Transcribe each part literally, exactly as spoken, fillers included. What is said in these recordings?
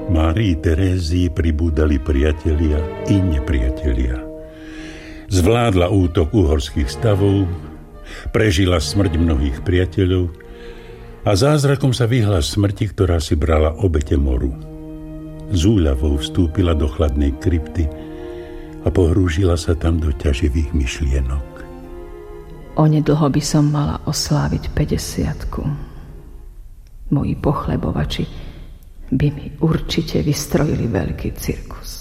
Márii Terézii pribúdali priatelia i nepriatelia. Zvládla útok uhorských stavov, prežila smrť mnohých priateľov a zázrakom sa vyhla smrti, ktorá si brala obete moru. Z úľavou vstúpila do chladnej krypty a pohrúžila sa tam do ťaživých myšlienok. Onedlho by som mala osláviť päťdesiatku. Moji pochlebovači by mi určite vystrojili veľký cirkus.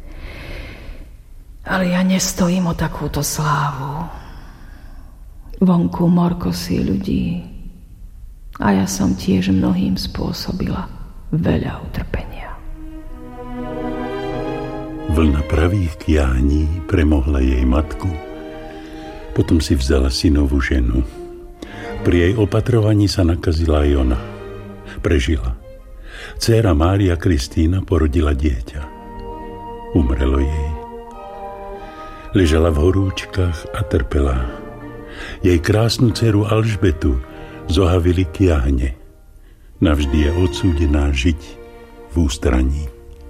Ale ja nestojím o takúto slávu. Vonku morkosí ľudí a ja som tiež mnohým spôsobila veľa utrpenia. Vlna pravých kiahní premohla jej matku, potom si vzala synovú ženu. Pri jej opatrovaní sa nakazila aj ona. Prežila. Dcéra Mária Kristína porodila dieťa. Umrelo jej. Ležala v horúčkach a trpela. Jej krásnu dceru Alžbetu zohavili kiahne. Navždy je odsúdená žiť v ústraní.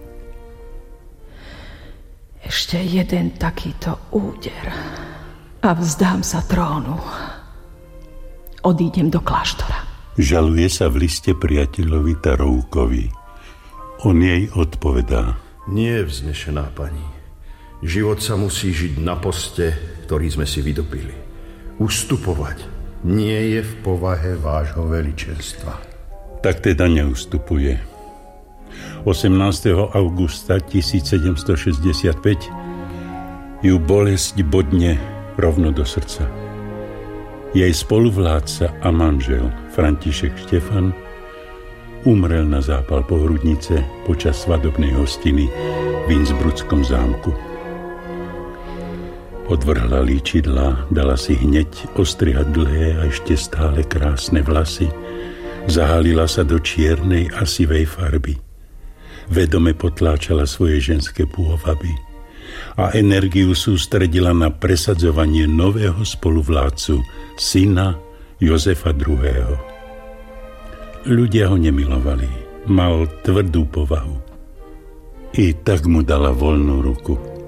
Ešte jeden takýto úder a vzdám sa trónu. Odídem do kláštora. Žaluje sa v liste priateľovi Taroukovi. On jej odpovedá. Nie, vznešená pani. Život sa musí žiť na poste, ktorý sme si vydobili. Ustupovať nie je v povahe vášho veličenstva. Tak teda neustupuje. osemnásteho augusta tisícsedemstošesťdesiatpäť ju bolesť bodne rovno do srdca. Jej spoluvládca a manžel František Štefan umrel na zápal pohrudnice počas svadobnej hostiny v Innsbruckom zámku. Odvrhla líčidlá, dala si hneď ostrihať dlhé a ešte stále krásne vlasy, zahalila sa do čiernej a sivej farby. Vedome potláčala svoje ženské pôvaby a energiu sústredila na presadzovanie nového spoluvládcu, syna Jozefa druhého. Ľudia ho nemilovali, mal tvrdú povahu. I tak mu dala voľnú ruku.